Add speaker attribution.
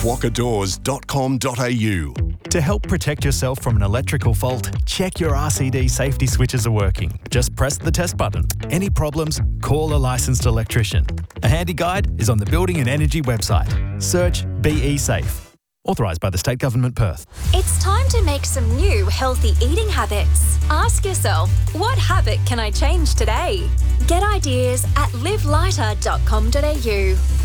Speaker 1: quokkadoors.com.au.
Speaker 2: To help protect yourself from an electrical fault, check your RCD safety switches are working. Just press the test button. Any problems, call a licensed electrician. A handy guide is on the Building and Energy website. Search BE Safe. Authorised by the State Government, Perth.
Speaker 3: It's time to make some new healthy eating habits. Ask yourself, what habit can I change today? Get ideas at livelighter.com.au.